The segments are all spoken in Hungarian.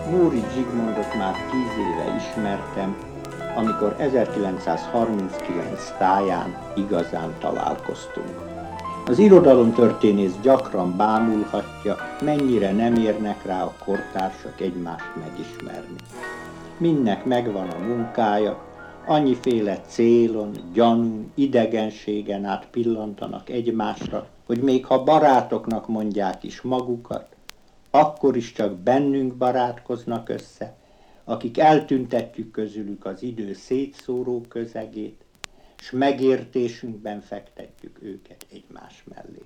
Móricz Zsigmondot már 10 éve ismertem, amikor 1939 táján igazán találkoztunk. Az irodalomtörténész gyakran bámulhatja, mennyire nem érnek rá a kortársak egymást megismerni. Mindnek megvan a munkája, annyiféle célon, gyanún, idegenségen át pillantanak egymásra, hogy még ha barátoknak mondják is magukat, akkor is csak bennünk barátkoznak össze, akik eltüntetjük közülük az idő szétszóró közegét, s megértésünkben fektetjük őket egymás mellé.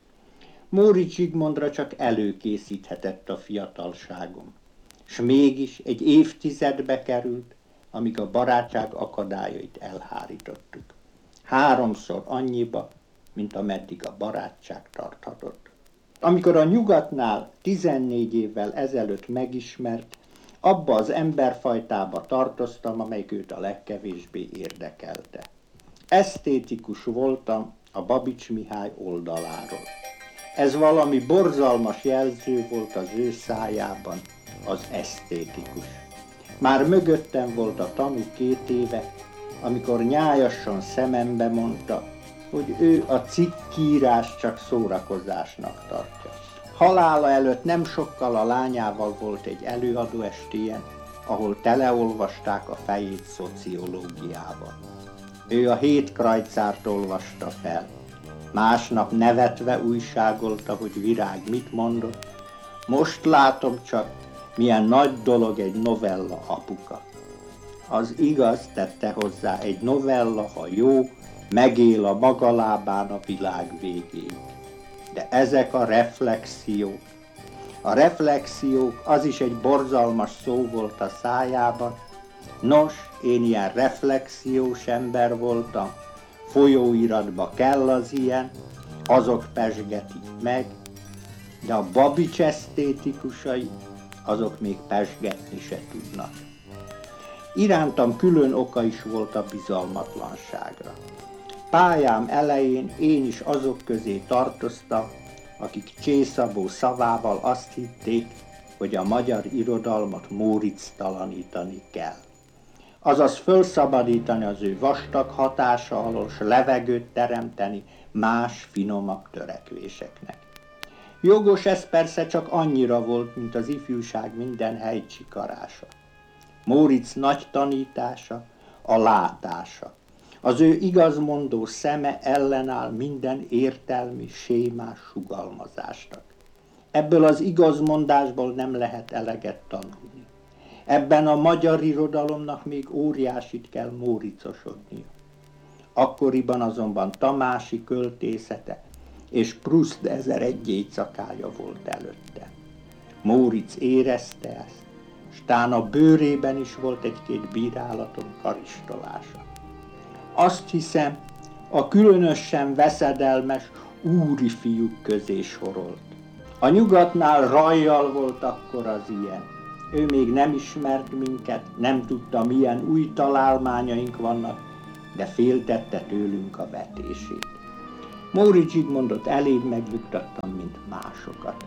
Móricz Zsigmondra csak előkészíthetett a fiatalságom, s mégis egy évtizedbe került, amíg a barátság akadályait elhárítottuk. 3-szor annyiba, mint ameddig a barátság tarthatott. Amikor a nyugatnál 14 évvel ezelőtt megismert, abba az emberfajtába tartoztam, amelyik őt a legkevésbé érdekelte. Esztétikus voltam a Babits Mihály oldaláról. Ez valami borzalmas jelző volt az ő szájában, az esztétikus. Már mögöttem volt a tanú 2 éve, amikor nyájasan szemembe mondta, hogy ő a cikkírás csak szórakozásnak tartja. Halála előtt nem sokkal a lányával volt egy előadóestélyen, ahol teleolvasták a fejét szociológiával. Ő a 7 krajcárt olvasta fel. Másnap nevetve újságolta, hogy Virág mit mondott. Most látom csak, milyen nagy dolog egy novella apuka. Az igaz, tette hozzá, egy novella, ha jó, megél a maga lábán a világ végéig. De ezek a reflexiók. A reflexiók, az is egy borzalmas szó volt a szájában. Nos, én ilyen reflexiós ember voltam, folyóiratba kell az ilyen, azok pezsgetik meg, de a Babits esztétikusai, azok még pezsgetni se tudnak. Irántam külön oka is volt a bizalmatlanságra. Pályám elején én is azok közé tartoztam, akik Csészabó szavával azt hitték, hogy a magyar irodalmat Móricz-talanítani kell. Azaz fölszabadítani az ő vastag hatása alól, s levegőt teremteni más, finomabb törekvéseknek. Jogos ez persze csak annyira volt, mint az ifjúság minden helycsikarása. Móricz nagy tanítása, a látása. Az ő igazmondó szeme ellenáll minden értelmi, sémás sugalmazásnak. Ebből az igazmondásból nem lehet eleget tanulni. Ebben a magyar irodalomnak még óriásit kell móriczosodnia. Akkoriban azonban Tamási költészete és Proust 1001 éjszakája volt előtte. Móricz érezte ezt, s tán a bőrében is volt egy-két bírálaton karistolása. Azt hiszem, a különösen veszedelmes úri fiúk közé sorolt. A nyugatnál Rajjal volt akkor az ilyen. Ő még nem ismert minket, nem tudta, milyen új találmányaink vannak, de féltette tőlünk a vetését. Móricz Zsigmondot elébb megbuktattam, mint másokat.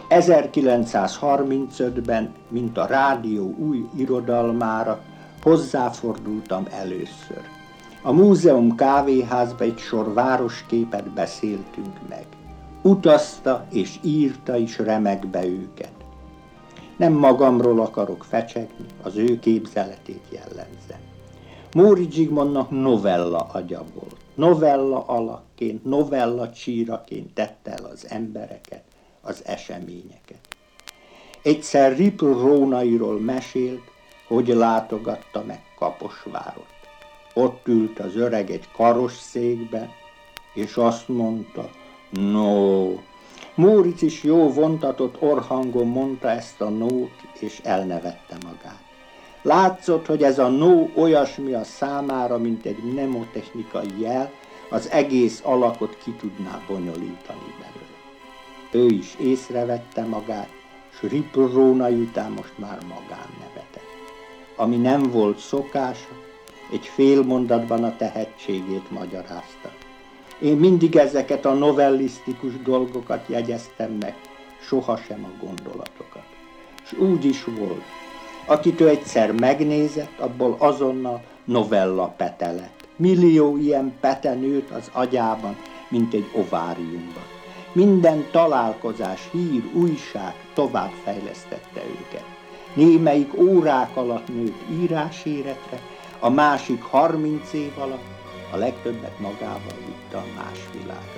1935-ben, mint a rádió új irodalmára, hozzáfordultam először. A múzeum kávéházba egy sor városképet beszéltünk meg. Utazta és írta is remekbe őket. Nem magamról akarok fecsegni, az ő képzeletét jellemzem. Móricz Zsigmondnak novella agya volt. Novella alakként, novella csíraként tette el az embereket, az eseményeket. Egyszer Ripl Rónairól mesélt, hogy látogatta meg Kaposvárot. Ott ült az öreg egy karosszékben, és azt mondta, no. Móricz is jó vontatott orrhangon mondta ezt a nót, és elnevette magát. Látszott, hogy ez a no olyasmi a számára, mint egy mnemotechnikai jel, az egész alakot ki tudná bonyolítani belőle. Ő is észrevette magát, s Ripl Rónai után most már magán nevetett. Ami nem volt szokása, egy fél mondatban a tehetségét magyarázta. Én mindig ezeket a novellisztikus dolgokat jegyeztem meg, sohasem a gondolatokat. S úgy is volt. Akit ő egyszer megnézett, abból azonnal novella pete lett. Millió ilyen pete nőtt az agyában, mint egy ováriumban. Minden találkozás, hír, újság továbbfejlesztette őket. Némelyik órák alatt nőtt íráséretre, a másik 30 év alatt, a legtöbbet magával vitte a más világra.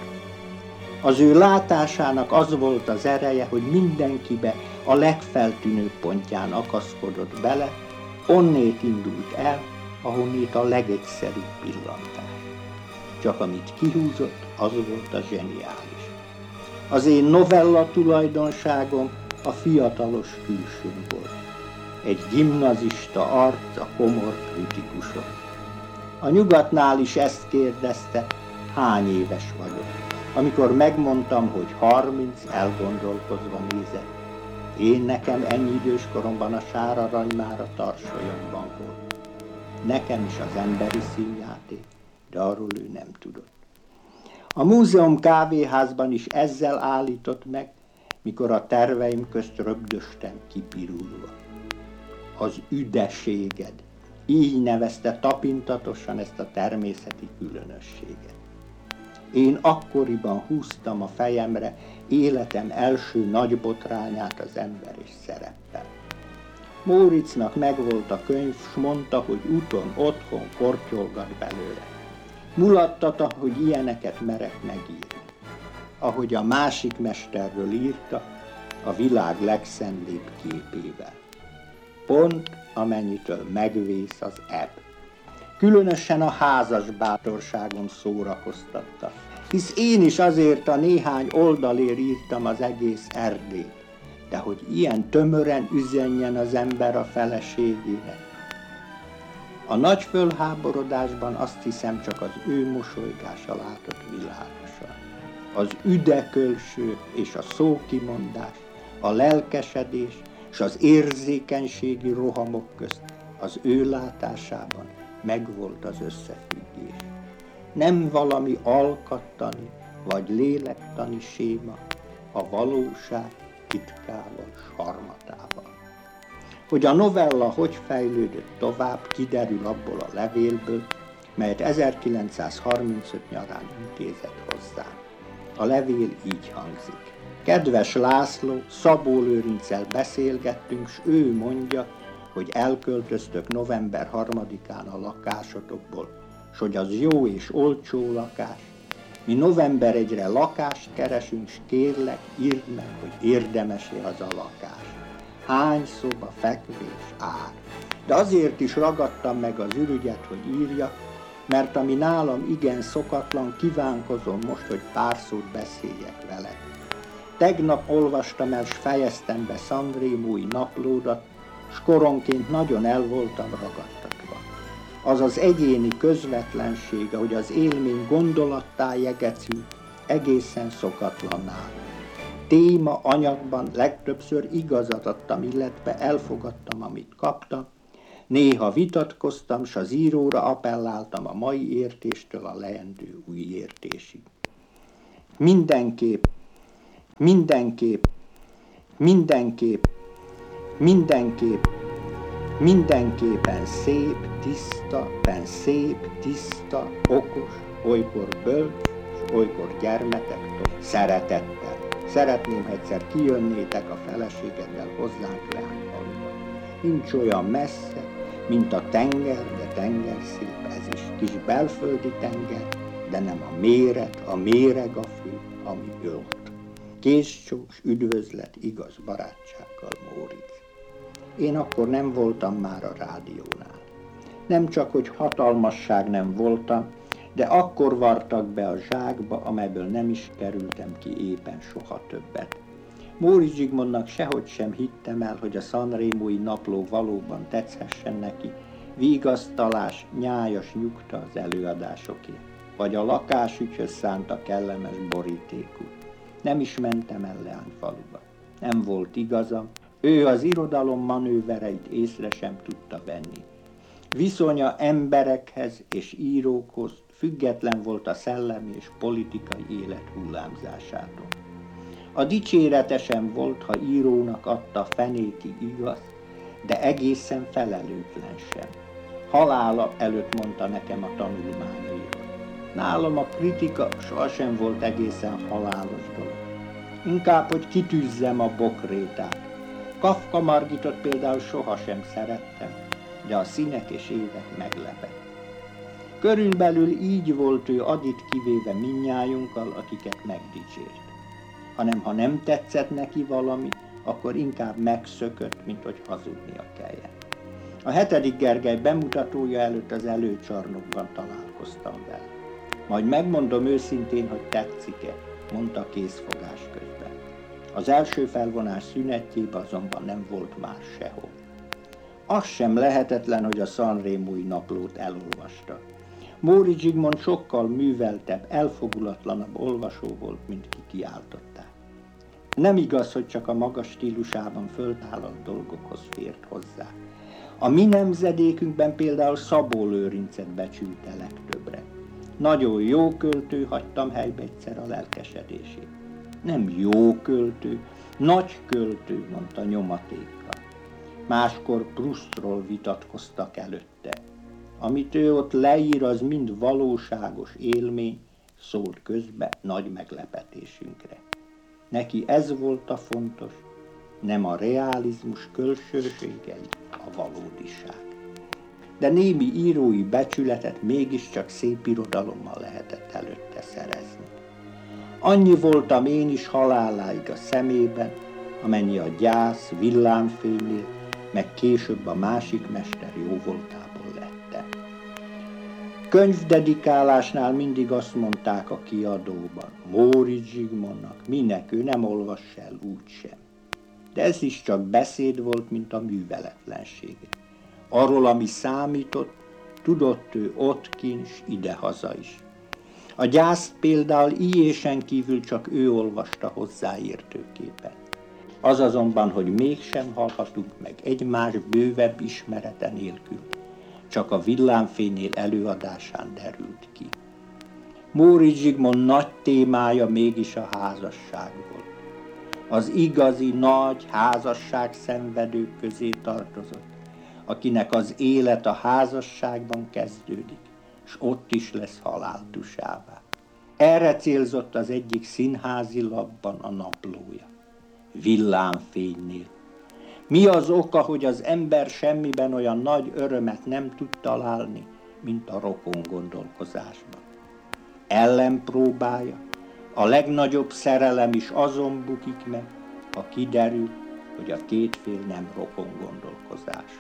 Az ő látásának az volt az ereje, hogy mindenkibe a legfeltűnőbb pontján akaszkodott bele, onnét indult el, ahonnét a legegyszerűbb pillantás. Csak amit kihúzott, az volt a zseniális. Az én novella tulajdonságom a fiatalos külsőm volt. Egy gimnazista arc a komor kritikuson. A nyugatnál is ezt kérdezte, hány éves vagyok. Amikor megmondtam, hogy 30, elgondolkozva nézett. Én nekem ennyi idős koromban a sárarany már a tarsolyomban volt. Nekem is az emberi színjáték, de arról ő nem tudott. A múzeum kávéházban is ezzel állított meg, mikor a terveim közt rögdöstem kipirulva. Az üdeséged, így nevezte tapintatosan ezt a természeti különösséget. Én akkoriban húztam a fejemre életem első nagy botrányát az ember és szereppel. Móricznak megvolt a könyv, s mondta, hogy úton, otthon kortyolgat belőle. Mulattata, hogy ilyeneket merek megírni. Ahogy a másik mesterről írta, a világ legszentébb képével. Pont amennyitől megvész az ebb. Különösen a házas bátorságom szórakoztatta, hisz én is azért a néhány oldalért írtam az egész Erdélyt, de hogy ilyen tömören üzenjen az ember a feleségének. A nagy fölháborodásban azt hiszem csak az ő mosolygása látott világosan. Az üdekölső és a szókimondás, a lelkesedés és az érzékenységi rohamok közt az ő látásában megvolt az összefüggés. Nem valami alkattani vagy lélektani séma, a valóság titkával, sarmatával. Hogy a novella hogy fejlődött tovább, kiderül abból a levélből, melyet 1935 nyarán intézett hozzám. A levél így hangzik. Kedves László, Szabó Lőrinccel beszélgettünk, s ő mondja, hogy elköltöztök november 3-án a lakásotokból, s hogy az jó és olcsó lakás. Mi november 1-re lakást keresünk, s kérlek, írd meg, hogy érdemes-e az a lakás. Hány szoba, fekvés, ár. De azért is ragadtam meg az ürügyet, hogy írjak, mert ami nálam igen szokatlan, kívánkozom most, hogy pár szót beszéljek veled. Tegnap olvastam el, s fejeztem be Sanremói naplódat, s koronként nagyon el voltam ragadtatva. Az az egyéni közvetlenség, ahogy az élmény gondolattá jegecül, egészen szokatlan nálam. Téma, anyagban legtöbbször igazat adtam, illetve elfogadtam, amit kaptam. Néha vitatkoztam, s az íróra appelláltam a mai értéstől a leendő új értésig. Mindenképpen szép, tiszta, okos, olykor bölcs, s olykor gyermetektől, szeretettel. Szeretném, egyszer kijönnétek a feleségeddel hozzánk Leányfaluba. Nincs olyan messze, mint a tenger, de tengerszép ez is. Kis belföldi tenger, de nem a méret, a méreg a fő, ami ölt. Kézcsók, üdvözlet, igaz barátsággal, Móricz. Én akkor nem voltam már a rádiónál. Nem csak, hogy hatalmasság nem voltam, de akkor vartak be a zsákba, amelyből nem is kerültem ki éppen soha többet. Móricz Zsigmondnak sehogy sem hittem el, hogy a Sanremói napló valóban tetszessen neki, vigasztalás, nyájas nyugta az előadásokért, vagy a lakásügyhöz szánta kellemes borítékú. Nem is mentem el Leányfaluba. Nem volt igazam, ő az irodalom manővereit észre sem tudta venni. Viszonya emberekhez és írókhoz független volt a szellemi és politikai élet hullámzásától. A dicséretesen volt, ha írónak adta fenéki igaz, de egészen felelőtlen sem. Halála előtt mondta nekem a tanulmányairól. Nálam a kritika sohasem volt egészen halálos dolog. Inkább, hogy kitűzzem a bokrétát. Kafka Margitot például sohasem szerettem, de a színek és évek meglepett. Körülbelül így volt ő Adit kivéve mindnyájunkkal, akiket megdicsért. Hanem ha nem tetszett neki valami, akkor inkább megszökött, mint hogy hazudnia kelljen. A 7. Gergely bemutatója előtt az előcsarnokban találkoztam vele. Majd megmondom őszintén, hogy tetszik-e, mondta készfogás közben. Az első felvonás szünetjében azonban nem volt már sehol. Az sem lehetetlen, hogy a Sanremói naplót elolvasta. Móricz Zsigmond sokkal műveltebb, elfogulatlanabb olvasó volt, mint ki kiáltották. Nem igaz, hogy csak a magas stílusában föltállalt dolgokhoz fért hozzá. A mi nemzedékünkben például Szabó Lőrincet becsülte legtöbbre. Nagyon jó költő, hagytam helybe egyszer a lelkesedését. Nem jó költő, nagy költő, mondta nyomatékkal. Máskor Proustról vitatkoztak előtte. Amit ő ott leír, az mind valóságos élmény, szólt közbe nagy meglepetésünkre. Neki ez volt a fontos, nem a realizmus külsőségei, a valódiság. De némi írói becsületet mégiscsak szép irodalommal lehetett előtte szerezni. Annyi voltam én is haláláig a szemében, amennyi a gyász villámfénynél, meg később a másik mester jóvoltából lette. Könyvdedikálásnál mindig azt mondták a kiadóban, Móricz Zsigmondnak, minek ő nem olvass el úgysem. De ez is csak beszéd volt, mint a műveletlensége. Arról, ami számított, tudott ő ottkint s idehaza is. A gyászt például íjésen kívül csak ő olvasta hozzáértőképpen. Az azonban, hogy mégsem hallhatunk meg egymás bővebb ismerete nélkül, csak a villámfénynél előadásán derült ki. Móricz Zsigmond nagy témája mégis a házasság volt. Az igazi nagy házasság szenvedők közé tartozott, akinek az élet a házasságban kezdődik, s ott is lesz haláltusává. Erre célzott az egyik színházi lapban a naplója. Villámfénynél. Mi az oka, hogy az ember semmiben olyan nagy örömet nem tud találni, mint a rokon gondolkozásban? Ellenpróbája, a legnagyobb szerelem is azon bukik meg, ha kiderül, hogy a két fél nem rokon gondolkozású.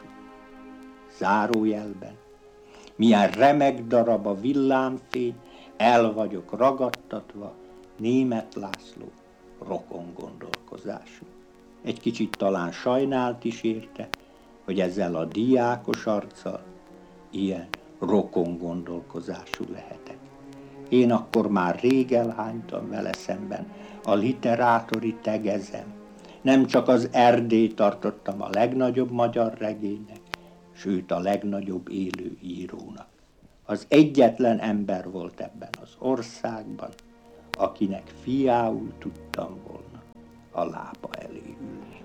Zárójelben, milyen remek darab a villámfény, el vagyok ragadtatva, Németh László rokon gondolkozású. Egy kicsit talán sajnált is érte, hogy ezzel a diákos arccal ilyen rokon gondolkozású lehetek. Én akkor már rég elhánytam vele szemben a literátori tegezem. Nem csak az Erdélyt tartottam a legnagyobb magyar regénynek, sőt a legnagyobb élő írónak. Az egyetlen ember volt ebben az országban, akinek fiául tudtam volna a lába elé ülni.